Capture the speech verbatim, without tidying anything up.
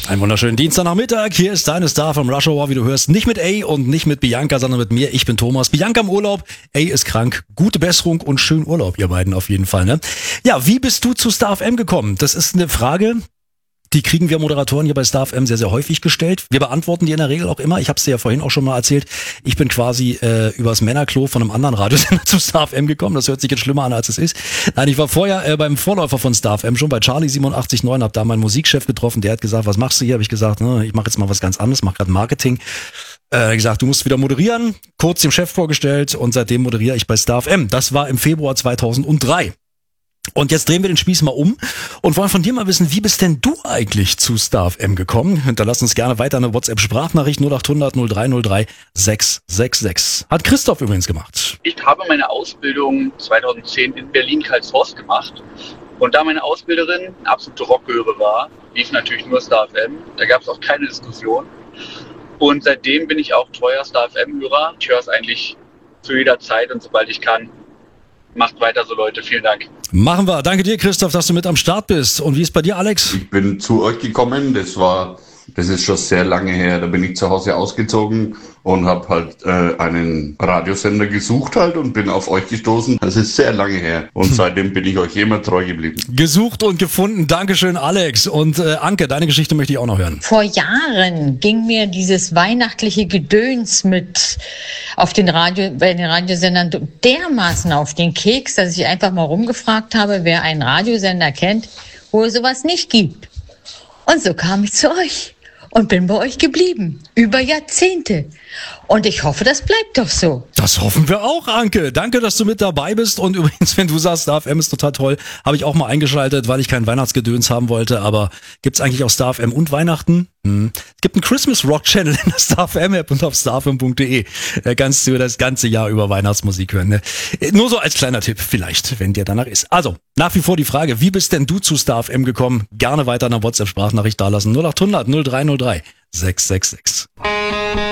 Einen wunderschönen Dienstagnachmittag. Hier ist deine Star vom Rush Hour, wie du hörst. Nicht mit A und nicht mit Bianca, sondern mit mir. Ich bin Thomas. Bianca im Urlaub. A ist krank. Gute Besserung und schönen Urlaub, ihr beiden auf jeden Fall. Ne? Ja, wie bist du zu Star F M gekommen? Das ist eine Frage, die kriegen wir Moderatoren hier bei Star F M sehr, sehr häufig gestellt. Wir beantworten die in der Regel auch immer. Ich habe es dir ja vorhin auch schon mal erzählt. Ich bin quasi äh, übers Männerklo von einem anderen Radiosender zu Star F M gekommen. Das hört sich jetzt schlimmer an, als es ist. Nein, ich war vorher äh, beim Vorläufer von Star F M schon bei Charlie siebenundachtzig Komma neun, habe da meinen Musikchef getroffen. Der hat gesagt, was machst du hier? Habe ich gesagt, ne, ich mache jetzt mal was ganz anderes, mache gerade Marketing. Äh, gesagt, du musst wieder moderieren. Kurz dem Chef vorgestellt und seitdem moderiere ich bei Star F M. Das war im Februar zweitausenddrei. Und jetzt drehen wir den Spieß mal um und wollen von dir mal wissen, wie bist denn du eigentlich zu Star F M gekommen? Hinterlass uns gerne weiter eine WhatsApp-Sprachnachricht null acht hundert null drei null drei sechs sechs sechs. Hat Christoph übrigens gemacht. Ich habe meine Ausbildung zweitausendzehn in Berlin-Karlshorst gemacht. Und da meine Ausbilderin eine absolute Rockgöre war, lief natürlich nur Star F M. Da gab es auch keine Diskussion. Und seitdem bin ich auch treuer Star F M-Hörer. Ich höre es eigentlich zu jeder Zeit und sobald ich kann. Macht weiter so, Leute. Vielen Dank. Machen wir. Danke dir, Christoph, dass du mit am Start bist. Und wie ist bei dir, Alex? Ich bin zu euch gekommen. Das war, das ist schon sehr lange her. Da bin ich zu Hause ausgezogen und habe halt äh, einen Radiosender gesucht halt und bin auf euch gestoßen. Das ist sehr lange her. Und seitdem bin ich euch immer treu geblieben. Gesucht und gefunden. Dankeschön, Alex. Und äh, Anke, deine Geschichte möchte ich auch noch hören. Vor Jahren ging mir dieses weihnachtliche Gedöns mit auf den Radio, bei den Radiosendern dermaßen auf den Keks, dass ich einfach mal rumgefragt habe, wer einen Radiosender kennt, wo es sowas nicht gibt. Und so kam ich zu euch und bin bei euch geblieben. Über Jahrzehnte. Und ich hoffe, das bleibt doch so. Das hoffen wir auch, Anke. Danke, dass du mit dabei bist. Und übrigens, wenn du sagst, Star F M ist total toll, habe ich auch mal eingeschaltet, weil ich kein Weihnachtsgedöns haben wollte. Aber gibt's eigentlich auch Star F M und Weihnachten? Hm. Es gibt einen Christmas Rock Channel in der Star F M App und auf star f m punkt de. Da kannst du das ganze Jahr über Weihnachtsmusik hören. Ne? Nur so als kleiner Tipp vielleicht, wenn dir danach ist. Also, nach wie vor die Frage, wie bist denn du zu Star F M gekommen? Gerne weiter eine WhatsApp-Sprachnachricht dalassen. null acht hundert null drei null drei sechs sechs sechs.